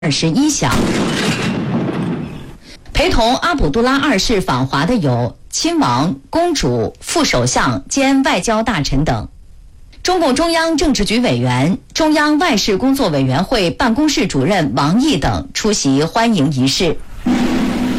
21响。陪同阿卜杜拉二世访华的有亲王、公主、副首相兼外交大臣等。中共中央政治局委员、中央外事工作委员会办公室主任王毅等出席欢迎仪式。